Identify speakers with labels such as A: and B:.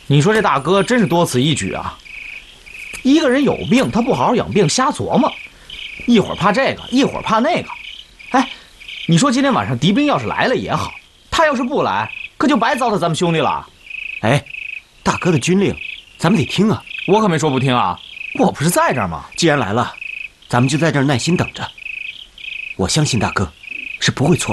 A: 你说这大哥真是多此一举啊！一个人有病，他不好好养病，瞎琢磨，一会儿怕这个，一会儿怕那个。哎，你说今天晚上敌兵要是来了也好，他要是不来，可就白糟蹋咱们兄弟了。
B: 哎，大哥的军令，咱们得听啊！
A: 我可没说不听啊，我不是在这儿吗？
B: 既然来了，咱们就在这儿耐心等着。我相信大哥是不会错。